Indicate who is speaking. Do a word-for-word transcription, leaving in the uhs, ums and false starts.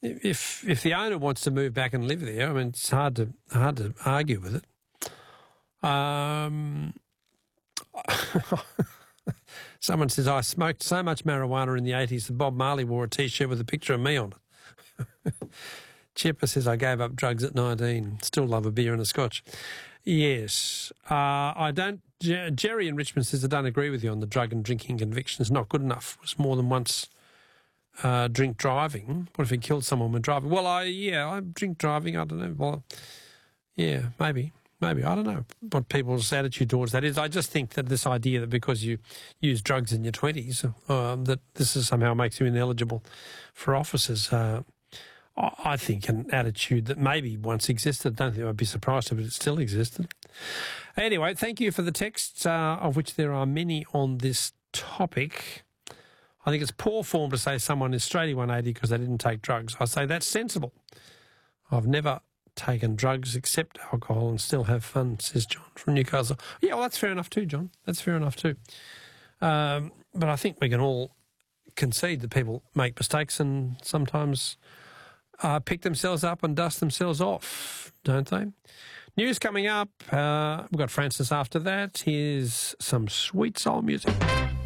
Speaker 1: if if the owner wants to move back and live there, I mean, it's hard to hard to argue with it. Um, someone says, I smoked so much marijuana in the eighties that Bob Marley wore a T-shirt with a picture of me on it. Chipper says, I gave up drugs at nineteen, still love a beer and a scotch. Yes. Uh, I don't... Jer- Jerry in Richmond says, I don't agree with you on the drug and drinking conviction. It's not good enough. It was more than once uh, drink driving. What if he killed someone when driving? Well, I yeah, I drink driving. I don't know. Well, yeah, maybe. Maybe. I don't know what people's attitude towards that is. I just think that this idea that because you use drugs in your twenties, um, that this is somehow makes you ineligible for offices, uh, I think an attitude that maybe once existed. I don't think I'd be surprised if it still existed. Anyway, thank you for the texts, uh, of which there are many on this topic. I think it's poor form to say someone is straight one eighty because they didn't take drugs. I say that's sensible. I've never taken drugs except alcohol and still have fun, says John from Newcastle. Yeah, well, that's fair enough too, John. That's fair enough too. Um, but I think we can all concede that people make mistakes and sometimes uh, pick themselves up and dust themselves off, don't they? News coming up. Uh, we've got Francis after that. Here's some sweet soul music.